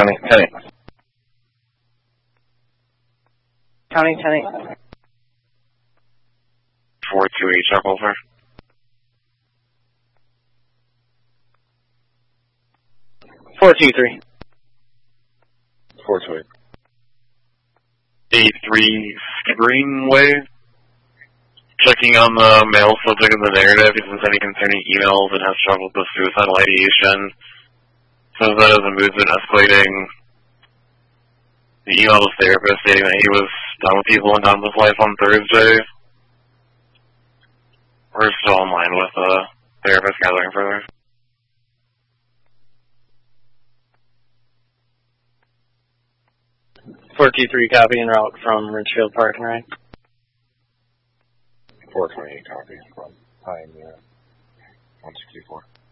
County. County. 428 Chucklefer. 423. 428. 83 Greenway. Checking on the male subject of the narrative. He sends any concerning emails and has struggled with suicidal ideation. Says that his mood's been escalating. The email to his therapist stating that he was done with people and done with life on Thursday. We're still online with the therapist gathering further. 423 copy en route from Ridgefield Park and Ride. 428 copy from Pioneer 164.